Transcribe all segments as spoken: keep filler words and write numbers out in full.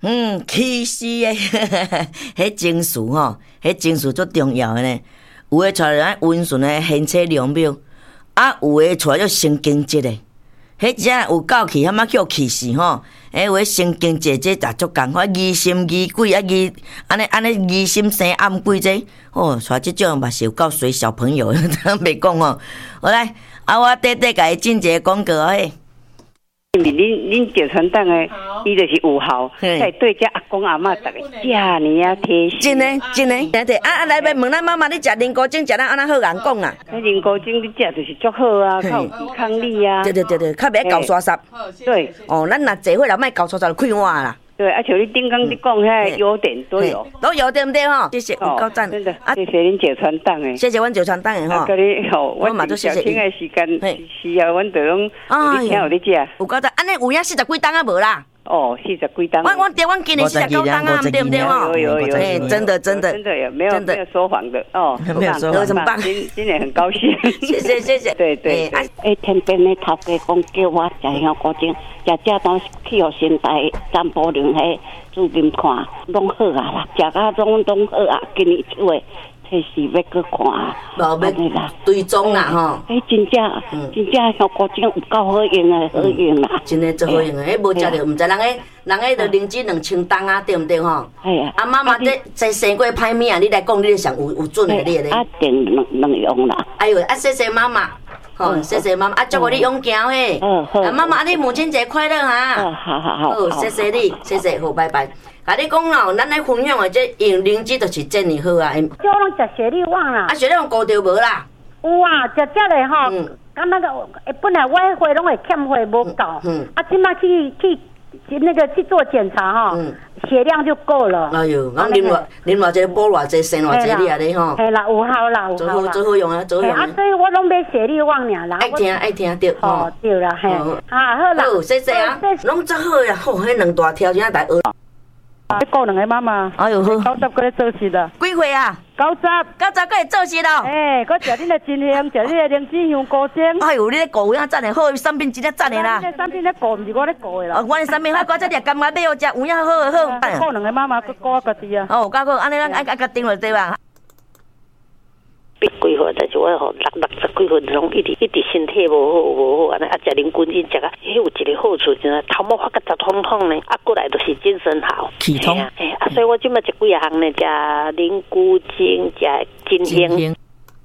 嗯，其实诶，迄情绪吼，迄情绪足重要诶呢。有诶带来温顺诶贤妻良母，啊有诶带咗神经质诶。迄只有够气，他妈叫气势吼！诶，有迄神经质这也足共款，疑心疑鬼啊疑，安尼安尼疑心生暗鬼这，哦，带即种嘛是有够随小朋友，袂讲吼。好来，啊我短短甲伊进一个广告嘿。 恁恁赵传党诶，伊就是有效，在对遮阿公阿嬷逐个遮尼啊贴心。 真诶真诶，对对，啊啊来来问咱妈妈，你食菱膏精食咱安那好人讲啊？ 迄菱膏精你食就是足好啊，较有抵抗力啊。 对对对对，较袂搞刷刷。 对。 哦，咱若坐伙了，莫搞刷刷就开碗啦。 对，而且你顶刚你讲遐优点都有， 都有对不对吼？谢谢，有够赞。 真的，谢谢恁赵传党诶， 谢谢阮赵传党诶吼。 甲你吼，我嘛都谢谢。听诶时间是啊，阮就拢有你听有你食。 有够赞，安尼有影四十几档啊无啦？ 哦，四十几档。 我我对，我今年四十九档啊，对不对吼？ 有有有， 哎，真的真的真的有，没有没有说谎的哦， 没有说谎，很棒， 今今年很高兴， 谢谢谢谢。 对对， 哎，天边的头家讲叫我食香菇精，食这当去互现代三宝龙迄主任看，拢好啊啦，食到拢拢好啊，今年出诶。迄是要去看， 无要啦，追踪啦吼。 迄真正，真正香菇精有够好用诶，好用啦。 真诶最好用诶，迄无食着毋知人诶，人诶着灵芝两千担啊，对毋对吼？ 系啊。 啊妈妈这这生过歹命啊，你来讲，你咧上有有准诶，你咧。 啊，定两两用啦。 哎呦，啊谢谢妈妈，吼，谢谢妈妈，啊祝福你勇强嘿。 嗯好。 啊妈妈，你母亲节快乐哈。 哦，好好好。 好，谢谢你，谢谢，好，拜拜。甲你讲咯，咱咧分享诶，这用灵芝就是真哩好啊。 叫我拢食雪莉旺啦。 啊，雪莉旺顾着无啦？ 有啊，食食咧吼。嗯。敢那个，本来我迄货拢会欠货无够。嗯。啊，即摆去去那个去做检查哈，嗯，血量就够了。 哎呦，我啉偌啉偌济，补偌济，生偌济，你啊你吼。 系啦，有效啦，有效啦。 最好最好用啊，最好用。 啊，所以我拢买雪莉旺尔啦。 爱听爱听对。 哦，对啦，嘿。啊，好啦。 好，谢谢啊。拢真好呀，好，迄两大条件来学。 你顾两个妈妈， 哎呦好， 九十个咧做事啦， 几岁啊？ 九十， 九十个会做事咯。 哎，我食恁的真香，食恁的灵芝香菇精。 哎呦，你咧顾有影赞的，好，产品真正赞的啦。 你的产品咧顾，毋是我咧顾的啦。 哦，我的产品还搁这粒干妈买好食，有影好好好。 顾两个妈妈，佮顾我家己啊。 哦，够好，安尼咱爱爱甲订落对吧？ 别几岁，但是我吼六六十几岁拢一直一直身体无好无好，安尼啊食灵菌精食啊，迄有一个好处就是头毛发甲杂通通呢，啊过来就是精神好， 气通。 哎啊，所以我即摆食几啊项呢，食灵菇精，食金香。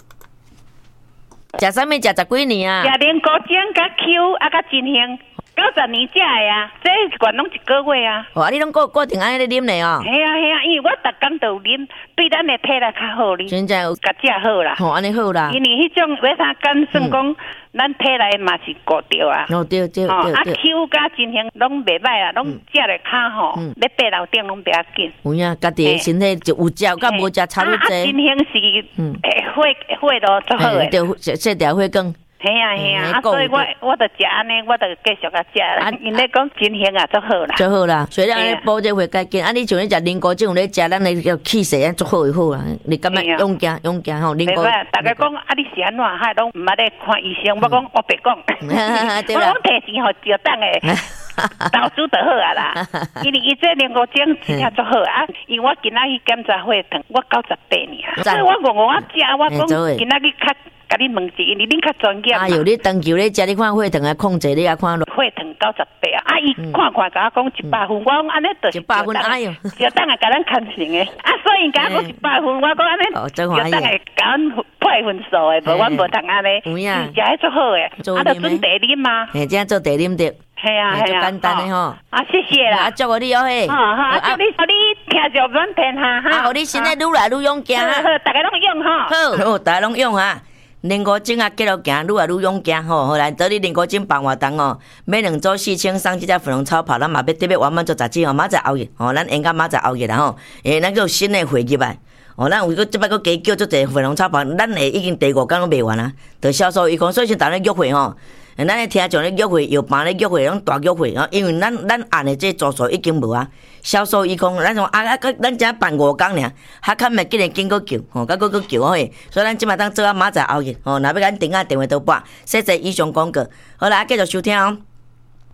食啥物？食十几年啊？ 食灵菇精甲 Q 啊甲金香。九十年食的啊，这罐拢一个月啊。 哦，啊，你拢固固定安尼咧啉咧哦。 系啊系啊，因为我逐工都有啉，对咱的体力较好哩。 真正有甲食好啦。 吼，安尼好啦。 因为迄种买啥干算讲，咱体内嘛是顾着啊。 哦对对对对。 啊 Q 甲真香拢袂歹啦，拢食咧较好，要爬楼顶拢袂要紧。 有影，家己身体就有食甲无食差不多。 啊，真香是诶血血咯最好诶。 对，细条血管。 系啊系啊，啊所以我我着食安尼，我着继续甲食啦。因咧讲真香啊，足好啦。 足好啦，所以咱咧补这会较紧。啊，你像咧食灵菇，种咧食，咱咧叫气势啊，足好会好啦。你感觉勇敢勇敢吼？灵菇。 大家讲啊，你是安怎？还拢毋捌咧看医生，我讲我别讲。我讲摕钱互就当诶。投资就好啊啦，因为伊这灵菇精真正足好啊。因为我今仔去检查血糖，我九十八尔，所以我问我食，我讲今仔日较。甲你问一下，因为恁较专业嘛。 哎呦，你长久咧食，你看血糖啊控制，你啊看落。 血糖九十八啊！啊，伊看看甲我讲一百分，我讲安尼就是一百分，哎呦， 就当下甲咱看成诶。啊，所以甲我讲一百分，我讲安尼就当下甲咱配分数诶，无阮无通安尼。 有影。 食迄足好诶，啊，着准茶啉嘛。 嘿，这样做茶啉着。 系啊系啊， 简单诶吼。 啊，谢谢啦。 啊，祝福你哦嘿。 好好，啊，祝你祝你听着软天下哈。 啊，互你身体愈来愈勇强哈。 好，大家拢用哈。 好，好，大家拢用哈。灵菇精啊，继续行，愈来愈勇敢吼！好来，得你灵菇精办活动哦，每两周四千送即只粉红超跑，咱嘛要特别完满做杂志哦，明仔后日哦，咱应该明仔后日啦吼，诶，咱有新诶会入来，哦，咱有个即摆个加叫做一粉红超跑，咱诶已经第五天拢卖完啊，着销售一空，所以先逐咧约会吼。咱咧听像咧约会，药房咧约会，拢大约会啊！因为咱咱按的这住宿已经无啊，销售一空。咱从啊啊个，咱只办五天尔，还较咪今日经过叫，吼，甲个个叫嘿。所以咱即摆当做啊明仔后日，吼，若要咱订啊电话都拨，谢谢以上广告。好啦，继续收听哦。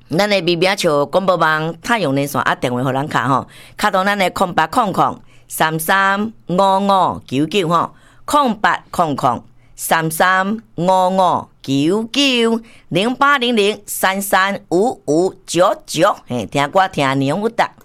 咱的微名笑广播网太阳连线啊，电话互咱卡吼，卡到咱的空八空空三三五五九九吼，空八空空三三五五九九零八零零三三五五九九，嘿，听歌听年有达。